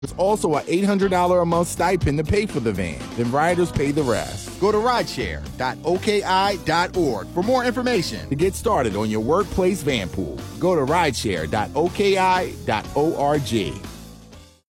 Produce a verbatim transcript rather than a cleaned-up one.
There's also an eight hundred dollars a month stipend to pay for the van. Then riders pay the rest. Go to rideshare dot O K I dot org for more information. To get started on your workplace van pool, go to rideshare dot O K I dot org.